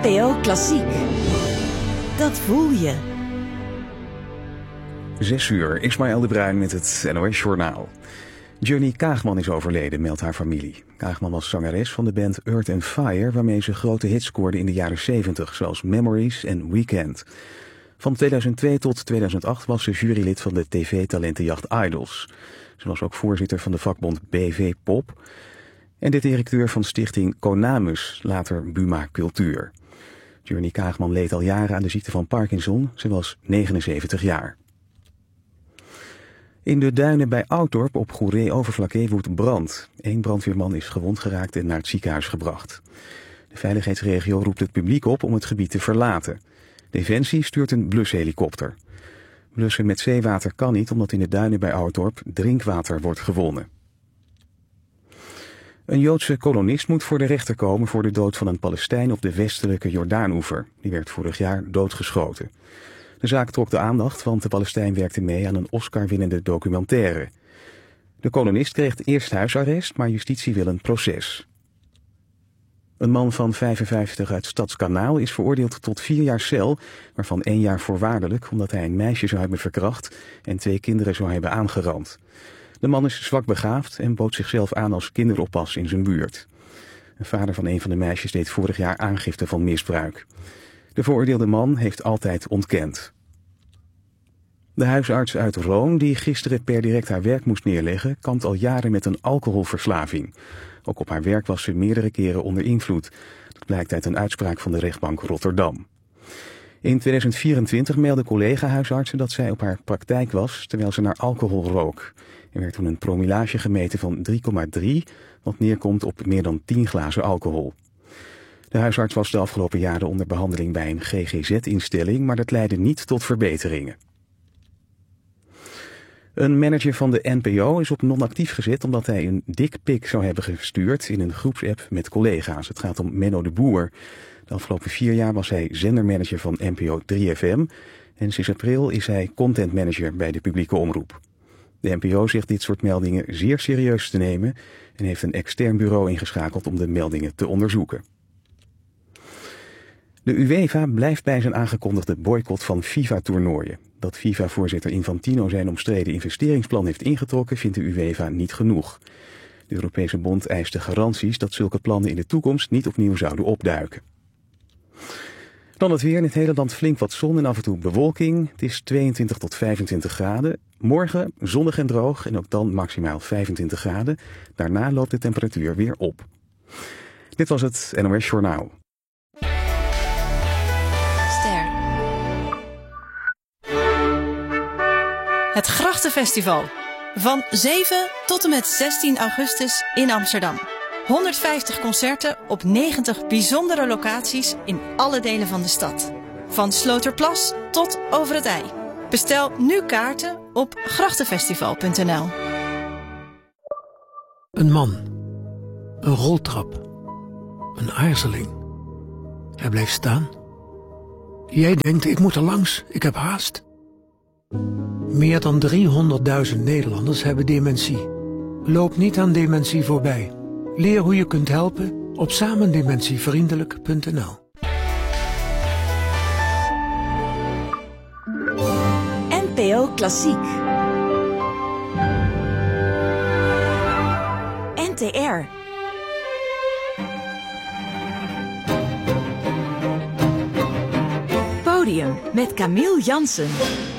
NPO Klassiek. Dat voel je. 6 uur, Ismaël de Bruin met het NOS Journaal. Johnny Kaagman is overleden, meldt haar familie. Kaagman was zangeres van de band Earth and Fire, waarmee ze grote hits scoorde in de jaren 70, zoals Memories en Weekend. Van 2002 tot 2008 was ze jurylid van de tv-talentenjacht Idols. Ze was ook voorzitter van de vakbond BV Pop en de directeur van stichting Konamus, later Buma Cultuur. Johnny Kaagman leed al jaren aan de ziekte van Parkinson. Ze was 79 jaar. In de duinen bij Ouddorp op Goeree-Overflakkee woedt brand. 1 brandweerman is gewond geraakt en naar het ziekenhuis gebracht. De veiligheidsregio roept het publiek op om het gebied te verlaten. Defensie stuurt een blushelikopter. Blussen met zeewater kan niet, omdat in de duinen bij Ouddorp drinkwater wordt gewonnen. Een Joodse kolonist moet voor de rechter komen voor de dood van een Palestijn op de westelijke Jordaanoever. Die werd vorig jaar doodgeschoten. De zaak trok de aandacht, want de Palestijn werkte mee aan een Oscar-winnende documentaire. De kolonist kreeg eerst huisarrest, maar justitie wil een proces. Een man van 55 uit Stadskanaal is veroordeeld tot 4 jaar cel, waarvan 1 jaar voorwaardelijk, omdat hij een meisje zou hebben verkracht en 2 kinderen zou hebben aangerand. De man is zwakbegaafd en bood zichzelf aan als kinderoppas in zijn buurt. Een vader van een van de meisjes deed vorig jaar aangifte van misbruik. De veroordeelde man heeft altijd ontkend. De huisarts uit Roon, die gisteren per direct haar werk moest neerleggen, kampt al jaren met een alcoholverslaving. Ook op haar werk was ze meerdere keren onder invloed. Dat blijkt uit een uitspraak van de rechtbank Rotterdam. In 2024 meldden collega-huisartsen dat zij op haar praktijk was terwijl ze naar alcohol rook. Er werd toen een promillage gemeten van 3,3, wat neerkomt op meer dan 10 glazen alcohol. De huisarts was de afgelopen jaren onder behandeling bij een GGZ-instelling, maar dat leidde niet tot verbeteringen. Een manager van de NPO is op non-actief gezet omdat hij een dickpic zou hebben gestuurd in een groepsapp met collega's. Het gaat om Menno de Boer. De afgelopen 4 jaar was hij zendermanager van NPO 3FM en sinds april is hij contentmanager bij de publieke omroep. De NPO zegt dit soort meldingen zeer serieus te nemen en heeft een extern bureau ingeschakeld om de meldingen te onderzoeken. De UEFA blijft bij zijn aangekondigde boycott van FIFA-toernooien. Dat FIFA-voorzitter Infantino zijn omstreden investeringsplan heeft ingetrokken, vindt de UEFA niet genoeg. De Europese Bond eiste garanties dat zulke plannen in de toekomst niet opnieuw zouden opduiken. Dan het weer. In het hele land flink wat zon en af en toe bewolking. Het is 22 tot 25 graden. Morgen zonnig en droog en ook dan maximaal 25 graden. Daarna loopt de temperatuur weer op. Dit was het NOS Journaal. Het Grachtenfestival. Van 7 tot en met 16 augustus in Amsterdam. 150 concerten op 90 bijzondere locaties in alle delen van de stad. Van Sloterplas tot Over het IJ. Bestel nu kaarten op grachtenfestival.nl. Een man. Een roltrap. Een aarzeling. Hij blijft staan. Jij denkt, ik moet er langs, ik heb haast. Meer dan 300.000 Nederlanders hebben dementie. Loop niet aan dementie voorbij. Leer hoe je kunt helpen op samendementievriendelijk.nl. NPO Klassiek. NTR. Podium met Camille Jansen.